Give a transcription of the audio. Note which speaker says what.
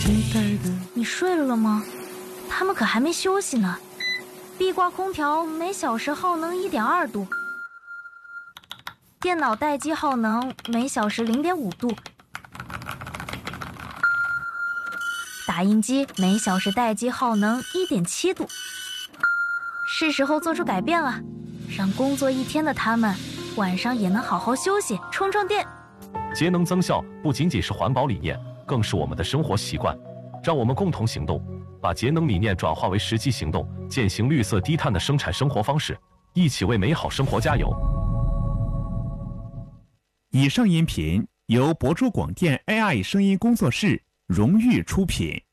Speaker 1: 你睡了吗？他们可还没休息呢。壁挂空调每小时耗能1.2度，电脑待机耗能每小时0.5度，打印机每小时待机耗能1.7度。是时候做出改变了，让工作一天的他们晚上也能好好休息，充充电。
Speaker 2: 节能增效不仅仅是环保理念，更是我们的生活习惯。让我们共同行动，把节能理念转化为实际行动，践行绿色低碳的生产生活方式，一起为美好生活加油。
Speaker 3: 以上音频由博珠广电 AI 声音工作室荣誉出品。